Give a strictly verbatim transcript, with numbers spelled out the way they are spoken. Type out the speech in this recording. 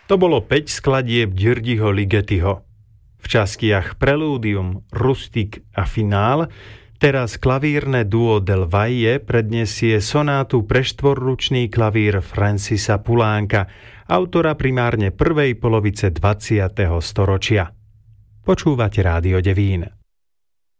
To bolo päť skladieb Györgyho Ligetyho. V častiach Prelúdium, Rustik a Finál teraz klavírne duo Del Valle predniesie sonátu pre štvorručný klavír Francisa Pulánka, autora primárne prvej polovice dvadsiateho storočia. Počúvate Rádio Devín.